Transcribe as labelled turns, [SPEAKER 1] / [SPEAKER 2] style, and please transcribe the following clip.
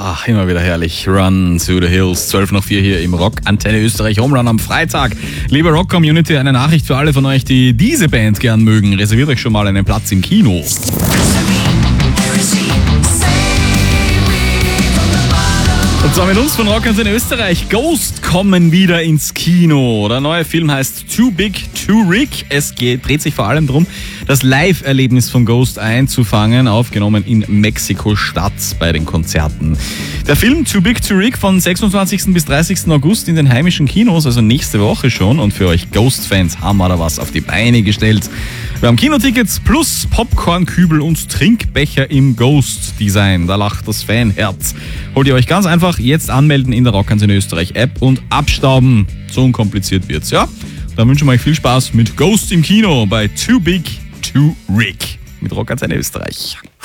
[SPEAKER 1] Ach, immer wieder herrlich. Run to the Hills. 12 nach 4 hier im Rock Antenne Österreich Home Run am Freitag. Liebe Rock Community, eine Nachricht für alle von euch, die diese Band gern mögen. Reserviert euch schon mal einen Platz im Kino. Und zwar mit uns von Rock Antenne Österreich. Ghost kommen wieder ins Kino. Der neue Film heißt Too Big to Rig. Es dreht sich vor allem darum, das Live-Erlebnis von Ghost einzufangen, aufgenommen in Mexiko-Stadt bei den Konzerten. Der Film Too Big to Rig von 26. bis 30. August in den heimischen Kinos, also nächste Woche schon. Und für euch Ghost-Fans haben wir da was auf die Beine gestellt. Wir haben Kinotickets plus Popcornkübel und Trinkbecher im Ghost-Design. Da lacht das Fanherz. Holt ihr euch ganz einfach jetzt anmelden in der Rock Antenne Österreich App und abstauben. So unkompliziert wird's, ja? Dann wünschen wir euch viel Spaß mit Ghost im Kino bei Too Big to Rig mit Rock Antenne Österreich.